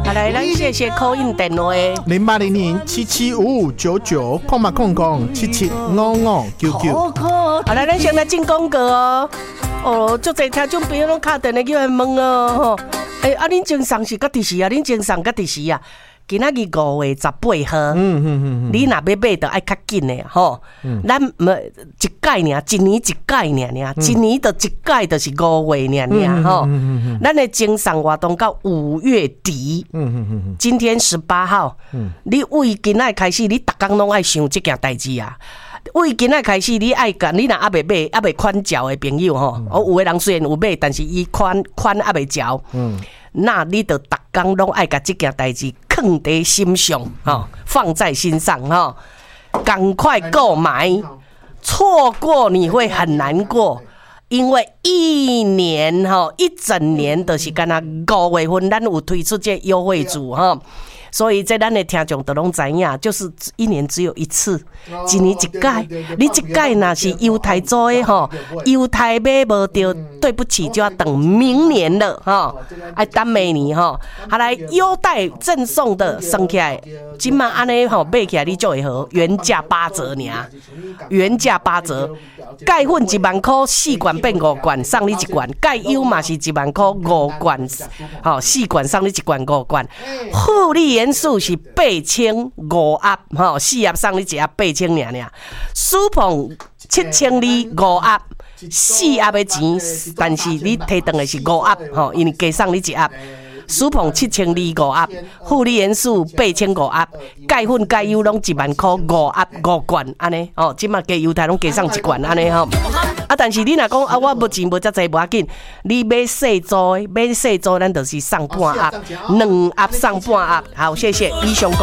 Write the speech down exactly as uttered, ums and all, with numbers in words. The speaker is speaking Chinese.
好来，咱谢谢 call in 电话零八零零七七五五九九空嘛空空七七五五九九。 好来，咱先来进广告哦。哦，足侪听众朋友拢敲电话叫来问哦，吼，哎、欸，啊，恁精神是甲第时啊？恁精神甲第时啊？今仔日五月十八号，嗯嗯嗯，你若要买，就爱较紧的吼。咱唔一届呢，一年一届呢，呢，一年就一届，就是五月呢，呢吼。咱的精神活动到五月底，嗯嗯嗯，今天十八号，嗯，你为今仔开始，你逐工拢爱想这件代志啊。为今仔开始，你爱干，你若还袂买，还袂款缴的朋友吼，我、嗯、有的人虽然有买，但是伊款款还袂缴，嗯，那你就逐工拢爱甲这件代志放在心上，吼，放在心上，吼，赶快购买，错过你会很难过。因为一年吼，一整年都是干那五月份，咱有推出这优惠组吼。所以这咱的听众都拢知影，就是一年只有一次，一年一届。你一届若是犹太做的吼，犹太买无到，对不起，就要等明年了吼，爱等明年吼。好来，优待赠送的算起来，今嘛安尼吼买起来你就会好，原价八折尔，原价八折。钙粉一万块，四罐变五罐，送你一罐；钙优嘛是一万块，五罐，吼四罐送你一罐五罐。护理元素是八千五盒，吼四盒送你一盒八千尔尔。舒碰七千二五盒，四盒的钱，但是你摕回来是五盒，吼，因为加送你一盒。舒碰七千二五盒，护理元素八千五盒，钙粉钙优拢一万块五盒五罐，安尼哦，即马加犹太拢加上一罐安尼吼。啊，但是你若讲啊，我无钱无遮济无要紧，你买细组的，买细组咱就是送半盒，两盒送半盒。好，谢谢以上。